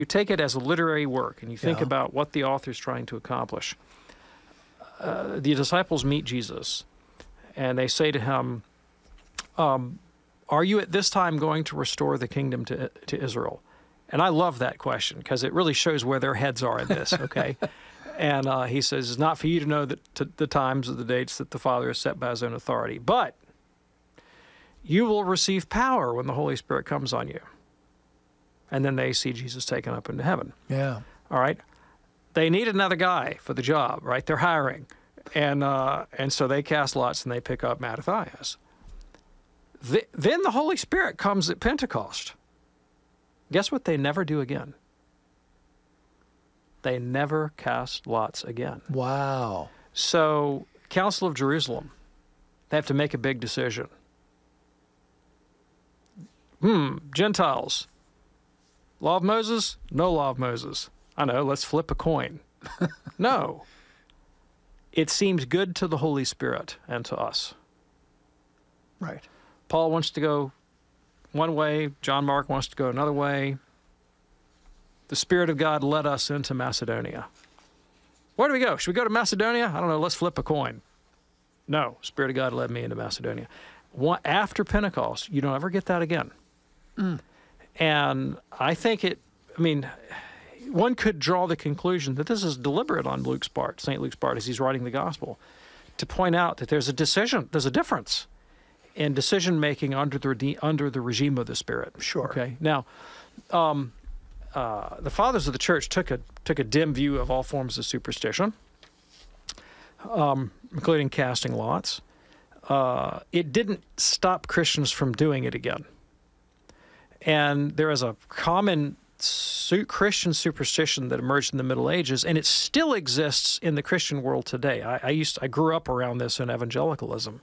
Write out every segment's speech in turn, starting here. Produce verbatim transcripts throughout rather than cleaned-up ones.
you take it as a literary work and you think Yeah. about what the author's trying to accomplish. Uh, the disciples meet Jesus, and they say to him, um, are you at this time going to restore the kingdom to, to Israel? And I love that question because it really shows where their heads are in this, okay? And uh, he says, it's not for you to know the, to, the times or the dates that the Father has set by his own authority, but you will receive power when the Holy Spirit comes on you. And then they see Jesus taken up into heaven. Yeah. All right? They need another guy for the job, right? They're hiring. And uh, and so they cast lots and they pick up Mattathias. The, then the Holy Spirit comes at Pentecost. Guess what they never do again? They never cast lots again. Wow. So, Council of Jerusalem, they have to make a big decision. Hmm, Gentiles. Law of Moses? No law of Moses. I know, let's flip a coin. No. It seems good to the Holy Spirit and to us. Right. Paul wants to go one way. John Mark wants to go another way. The Spirit of God led us into Macedonia. Where do we go? Should we go to Macedonia? I don't know. Let's flip a coin. No. Spirit of God led me into Macedonia. One, after Pentecost, you don't ever get that again. Mm. And I think it, I mean, one could draw the conclusion that this is deliberate on Luke's part, Saint Luke's part, as he's writing the gospel, to point out that there's a decision, there's a difference in decision-making under the under the regime of the Spirit. Sure. Okay. Now, um, uh, the fathers of the church took a took a dim view of all forms of superstition, um, including casting lots. Uh, it didn't stop Christians from doing it again. And there is a common su- Christian superstition that emerged in the Middle Ages, and it still exists in the Christian world today. I, I used I grew up around this in evangelicalism.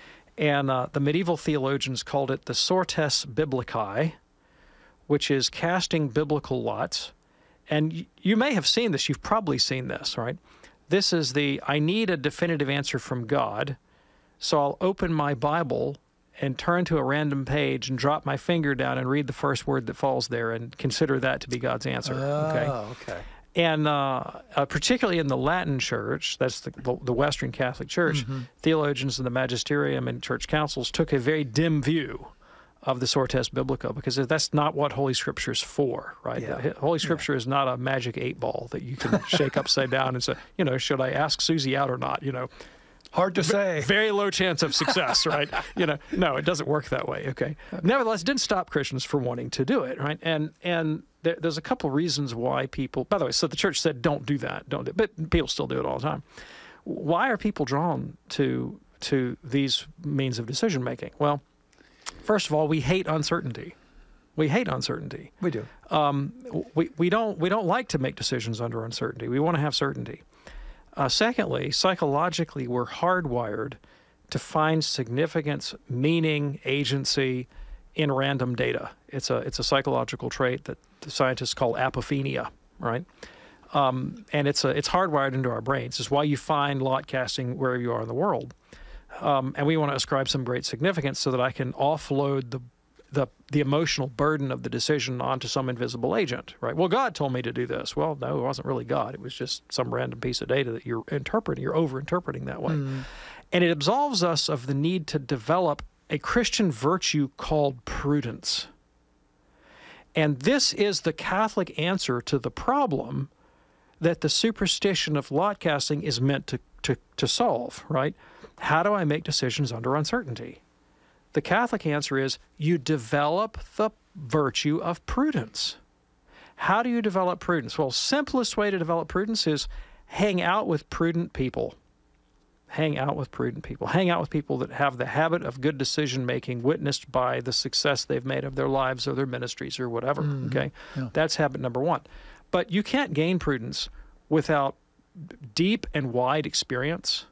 And uh, the medieval theologians called it the sortes biblicae, which is casting biblical lots. And y- you may have seen this. You've probably seen this, right? This is the, I need a definitive answer from God, so I'll open my Bible and turn to a random page and drop my finger down and read the first word that falls there and consider that to be God's answer. Oh, okay. okay. And uh, uh, particularly in the Latin Church, that's the, the Western Catholic Church, mm-hmm. theologians in the magisterium and church councils took a very dim view of the sortes biblica because that's not what Holy Scripture is for, right? Yeah. The Holy Scripture yeah. is not a magic eight ball that you can shake upside down and say, you know, should I ask Susie out or not? You know, hard to say. Very low chance of success, right? You know, no, it doesn't work that way. Okay. Nevertheless, it didn't stop Christians from wanting to do it, right? And and there, there's a couple reasons why people. By the way, so the church said, "Don't do that, don't do it," but people still do it all the time. Why are people drawn to to these means of decision making? Well, first of all, we hate uncertainty. We hate uncertainty. We do. Um, we we don't we don't like to make decisions under uncertainty. We want to have certainty. Uh, secondly, psychologically, we're hardwired to find significance, meaning, agency in random data. It's a it's a psychological trait that the scientists call apophenia, right? Um, and it's a it's hardwired into our brains. It's why you find lot casting wherever you are in the world. Um, and we want to ascribe some great significance so that I can offload the the the emotional burden of the decision onto some invisible agent, right? Well, God told me to do this. Well, no, it wasn't really God. It was just some random piece of data that you're interpreting. You're over-interpreting that way. Mm. And it absolves us of the need to develop a Christian virtue called prudence. And this is the Catholic answer to the problem that the superstition of lot casting is meant to, to, to solve, right? How do I make decisions under uncertainty? The Catholic answer is you develop the virtue of prudence. How do you develop prudence? Well, simplest way to develop prudence is hang out with prudent people. Hang out with prudent people. Hang out with people that have the habit of good decision-making witnessed by the success they've made of their lives or their ministries or whatever, mm-hmm. okay? Yeah. That's habit number one. But you can't gain prudence without deep and wide experience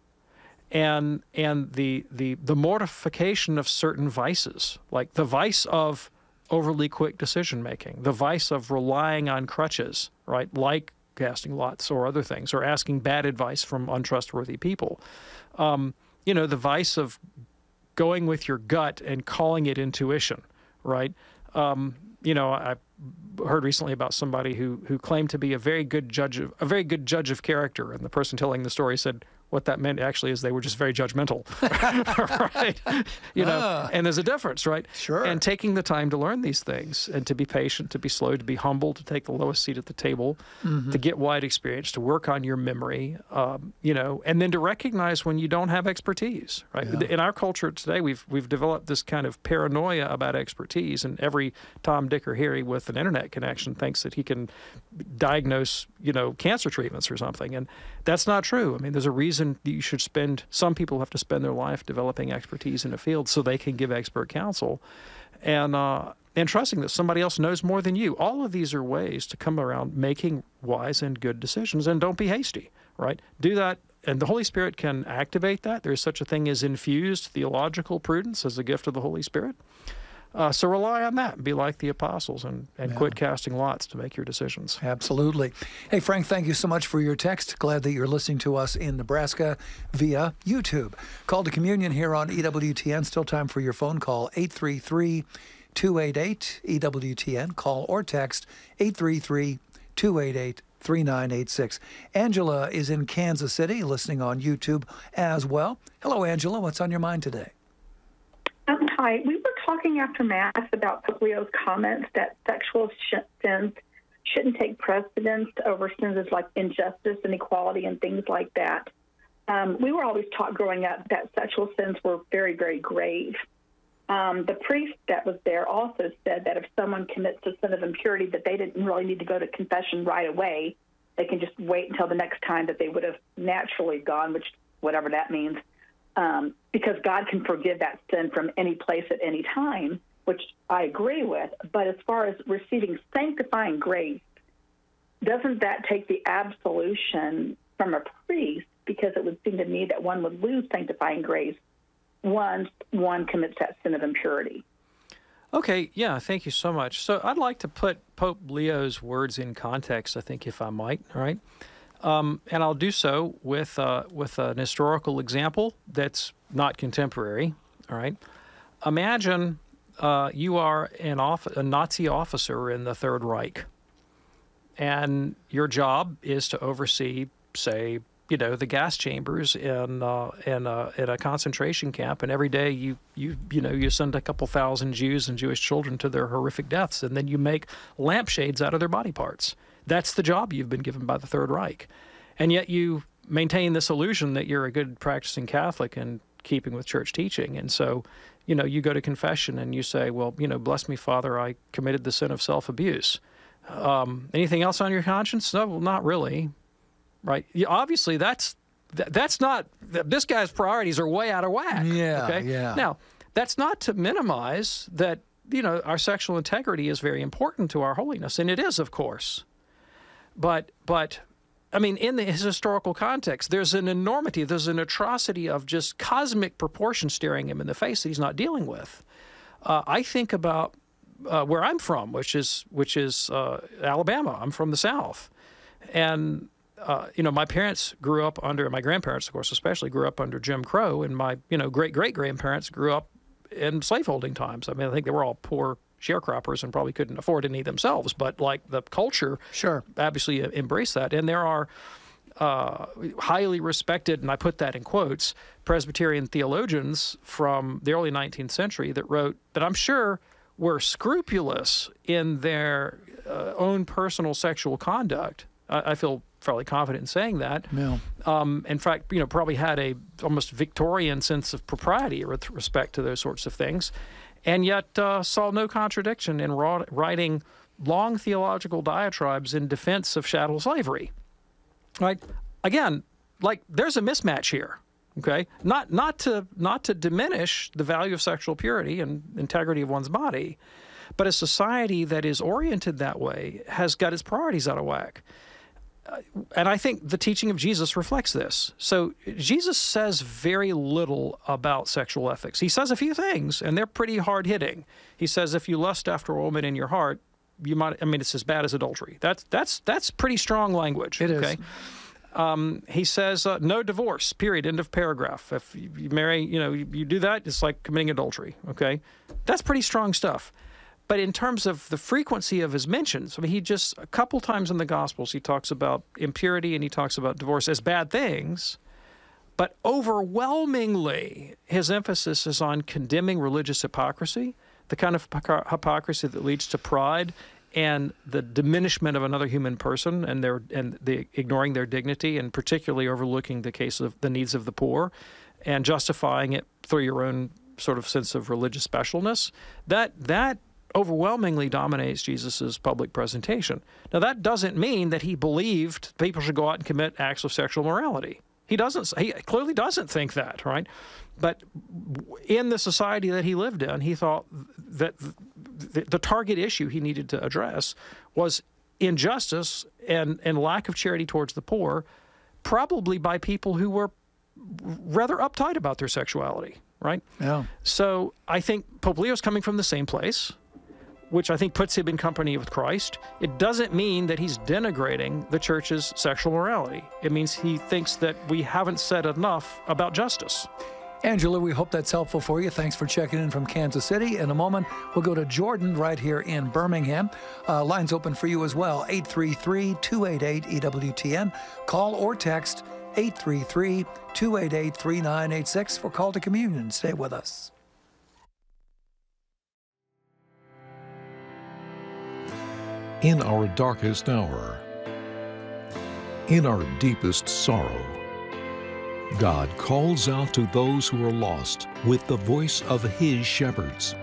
and and the, the the mortification of certain vices, like the vice of overly quick decision-making, the vice of relying on crutches, right, like casting lots or other things, or asking bad advice from untrustworthy people. Um, you know, the vice of going with your gut and calling it intuition, right? Um, you know, I heard recently about somebody who who claimed to be a very good judge of a very good judge of character, and the person telling the story said what that meant actually is they were just very judgmental, right? You know, Ah. and there's a difference, right? Sure. And taking the time to learn these things and to be patient, to be slow, to be humble, to take the lowest seat at the table, Mm-hmm. to get wide experience, to work on your memory, um, you know, and then to recognize when you don't have expertise, right? Yeah. In our culture today, we've we've developed this kind of paranoia about expertise, and every Tom, Dick, or Harry with an internet connection thinks that he can diagnose, you know, cancer treatments or something, and that's not true. I mean, there's a reason you should spend, some people have to spend their life developing expertise in a field so they can give expert counsel, and uh, and trusting that somebody else knows more than you. All of these are ways to come around making wise and good decisions, and don't be hasty, right? Do that, and the Holy Spirit can activate that. There's such a thing as infused theological prudence as a gift of the Holy Spirit. Uh, so rely on that and be like the apostles, and, and Yeah. quit casting lots to make your decisions. Absolutely. Hey, Frank, thank you so much for your text. Glad that you're listening to us in Nebraska via YouTube. Call to communion here on E W T N. Still time for your phone call, eight three three, two eight eight, E W T N. Call or text eight three three, two eight eight, three nine eight six. Angela is in Kansas City listening on YouTube as well. Hello, Angela. What's on your mind today? Um, hi. We were talking after Mass about Pope Leo's comments that sexual sh- sins shouldn't take precedence over sins of like injustice, inequality, and things like that. Um, we were always taught growing up that sexual sins were very, very grave. Um, the priest that was there also said that if someone commits a sin of impurity, that they didn't really need to go to confession right away. They can just wait until the next time that they would have naturally gone, which whatever that means. Um, because God can forgive that sin from any place at any time, which I agree with. But as far as receiving sanctifying grace, doesn't that take the absolution from a priest? Because it would seem to me that one would lose sanctifying grace once one commits that sin of impurity. Okay, yeah, thank you so much. So I'd like to put Pope Leo's words in context, I think, if I might, all right? Um, and I'll do so with uh, with an historical example that's not contemporary. All right, imagine uh, you are an off- a Nazi officer in the Third Reich, and your job is to oversee, say, you know, the gas chambers in uh, in, a, in a concentration camp. And every day you you you know you send a couple thousand Jews and Jewish children to their horrific deaths, and then you make lampshades out of their body parts. That's the job you've been given by the Third Reich. And yet you maintain this illusion that you're a good practicing Catholic and keeping with church teaching. And so, you know, you go to confession and you say, well, you know, bless me, Father, I committed the sin of self-abuse. Um, anything else on your conscience? No, well, not really. Right? You, obviously, that's th- that's not, th- this guy's priorities are way out of whack. Yeah, okay? yeah. Now, that's not to minimize that, you know, our sexual integrity is very important to our holiness, and it is, of course. But, but, I mean, in the historical context, there's an enormity, there's an atrocity of just cosmic proportion staring him in the face that he's not dealing with. Uh, I think about uh, where I'm from, which is which is uh, Alabama. I'm from the South, and uh, you know, my parents grew up under, my grandparents, of course, especially grew up under Jim Crow, and my you know great great grandparents grew up in slaveholding times. I mean, I think they were all poor sharecroppers and probably couldn't afford any themselves, but like the culture Sure. obviously embraced that. And there are uh, highly respected, and I put that in quotes, Presbyterian theologians from the early nineteenth century that wrote that I'm sure were scrupulous in their uh, own personal sexual conduct. I, I feel fairly confident in saying that. Yeah. Um, in fact, you know, probably had a almost Victorian sense of propriety with respect to those sorts of things, and yet uh, saw no contradiction in raw, writing long theological diatribes in defense of chattel slavery. Right? Again, like there's a mismatch here. Okay, not not to not to diminish the value of sexual purity and integrity of one's body, but a society that is oriented that way has got its priorities out of whack. Uh, and I think the teaching of Jesus reflects this. So Jesus says very little about sexual ethics. He says a few things, and they're pretty hard-hitting. He says, if you lust after a woman in your heart, you might, I mean, it's as bad as adultery. That's that's that's pretty strong language. It okay? is. Um, he says, uh, no divorce, period, end of paragraph. If you, you marry, you know, you, you do that, it's like committing adultery, okay? That's pretty strong stuff. but in terms of the frequency of his mentions, I mean, he just, a couple times in the Gospels, he talks about impurity and he talks about divorce as bad things. But overwhelmingly, his emphasis is on condemning religious hypocrisy, the kind of hypocrisy that leads to pride and the diminishment of another human person and their and the ignoring their dignity, and particularly overlooking the case of the needs of the poor and justifying it through your own sort of sense of religious specialness. That that overwhelmingly dominates Jesus's public presentation. Now, that doesn't mean that he believed people should go out and commit acts of sexual morality. He doesn't. He clearly doesn't think that, right? But in the society that he lived in, he thought that the, the target issue he needed to address was injustice and, and lack of charity towards the poor, probably by people who were rather uptight about their sexuality, right? Yeah. So I think Pope Leo's coming from the same place, which I think puts him in company with Christ. It doesn't mean that he's denigrating the church's sexual morality. It means he thinks that we haven't said enough about justice. Angela, we hope that's helpful for you. Thanks for checking in from Kansas City. In a moment, we'll go to Jordan right here in Birmingham. Uh, lines open for you as well, eight three three, two eight eight, E W T N. Call or text eight three three, two eight eight, three nine eight six for Call to Communion. Stay with us. In our darkest hour, in our deepest sorrow, God calls out to those who are lost with the voice of His shepherds.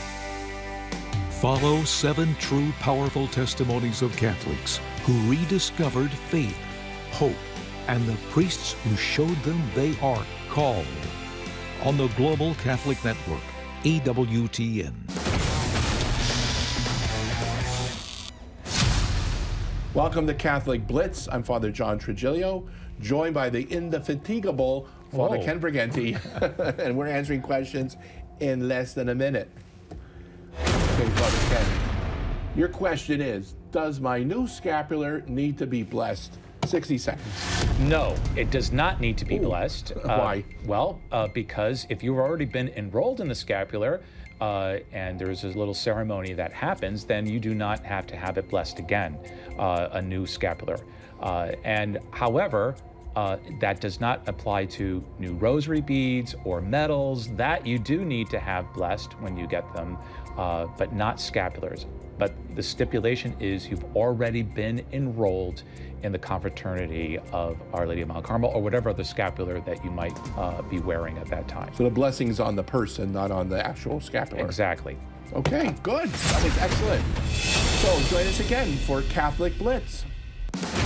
Follow seven true, powerful testimonies of Catholics who rediscovered faith, hope, and the priests who showed them they are called on the Global Catholic Network, E W T N. Welcome to Catholic Blitz. I'm Father John Trigilio, joined by the indefatigable Father Whoa. Ken Briganti, and we're answering questions in less than a minute. Okay, Father Ken, your question is, does my new scapular need to be blessed? sixty seconds. No, it does not need to be Ooh. blessed. Uh, Why? Well, uh, because if you've already been enrolled in the scapular, uh, and there's a little ceremony that happens, then you do not have to have it blessed again, uh, a new scapular. Uh, and however, uh, that does not apply to new rosary beads or medals. That you do need to have blessed when you get them, uh, but not scapulars. But the stipulation is you've already been enrolled in the confraternity of Our Lady of Mount Carmel, or whatever other scapular that you might uh, be wearing at that time. So the blessing's on the person, not on the actual scapular. Exactly. Okay, good. That was excellent. So join us again for Catholic Blitz.